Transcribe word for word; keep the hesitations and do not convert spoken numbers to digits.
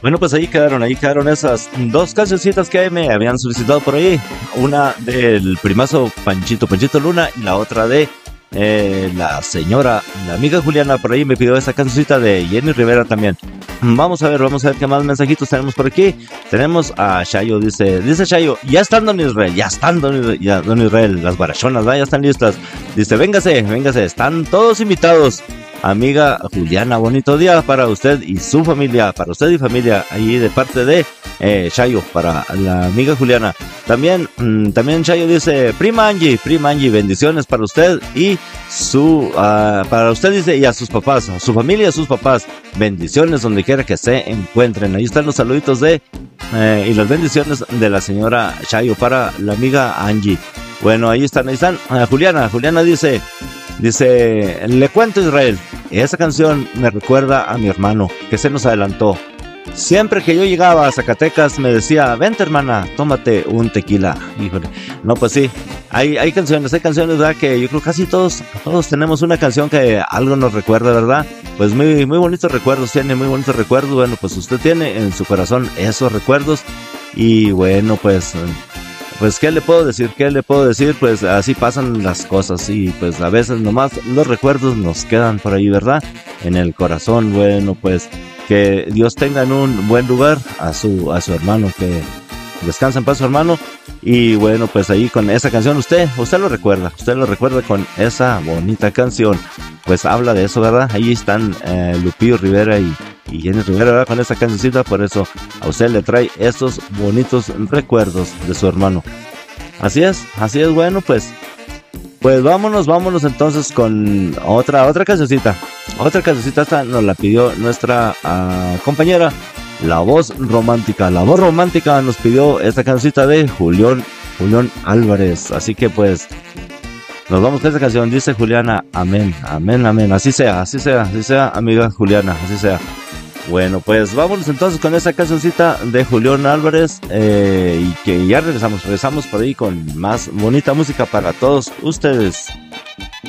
Bueno, pues ahí quedaron, ahí quedaron esas dos cancioncitas que me habían solicitado por ahí. Una del primazo Panchito, Panchito Luna, y la otra de eh, la señora, la amiga Juliana, por ahí me pidió esa cancioncita de Jenny Rivera también. Vamos a ver, vamos a ver qué más mensajitos tenemos por aquí. Tenemos a Shayo, dice, dice Shayo, ya están don Israel, ya están don Israel, ya, don Israel, las guarachonas, ¿verdad? Ya están listas. Dice, véngase, véngase, están todos invitados. Amiga Juliana, bonito día para usted y su familia, para usted y familia, ahí de parte de eh, Shayo, para la amiga Juliana. También, mmm, también Shayo dice, prima Angie, prima Angie, bendiciones para usted y su, uh, para usted dice, y a sus papás, a su familia y a sus papás, bendiciones donde quiera que se encuentren. Ahí están los saluditos de, eh, y las bendiciones de la señora Shayo para la amiga Angie. Bueno, ahí están, ahí están. Uh, Juliana, Juliana dice, dice, le cuento Israel, esa canción me recuerda a mi hermano, que se nos adelantó. Siempre que yo llegaba a Zacatecas me decía, vente hermana, tómate un tequila. Híjole, no pues sí, hay, hay canciones, hay canciones, ¿verdad? Que yo creo casi todos, todos tenemos una canción que algo nos recuerda, ¿verdad? Pues muy, muy bonitos recuerdos, tiene muy bonitos recuerdos. Bueno, pues usted tiene en su corazón esos recuerdos y bueno, pues... Pues, ¿qué le puedo decir? ¿Qué le puedo decir? Pues así pasan las cosas y pues a veces nomás los recuerdos nos quedan por ahí, ¿verdad? En el corazón. Bueno, pues que Dios tenga en un buen lugar a su, a su hermano, que descansa en paz su hermano. Y bueno, pues ahí con esa canción usted, usted lo recuerda, usted lo recuerda con esa bonita canción. Pues habla de eso, ¿verdad? Ahí están eh, Lupillo Rivera y, y Jenny Rivera, ¿verdad? Con esa cancioncita, por eso a usted le trae esos bonitos recuerdos de su hermano. Así es, así es, bueno, pues pues vámonos, vámonos entonces con otra otra cancioncita. Otra cancioncita, esta nos la pidió nuestra uh, compañera, La Voz Romántica. La Voz Romántica nos pidió esta cancioncita de Julián, Julián Álvarez. Así que pues nos vamos con esta canción, dice Juliana, amén, amén, amén. Así sea, así sea, así sea, amiga Juliana, así sea. Bueno, pues vámonos entonces con esa cancioncita de Julián Álvarez eh, y que ya regresamos, regresamos por ahí con más bonita música para todos ustedes.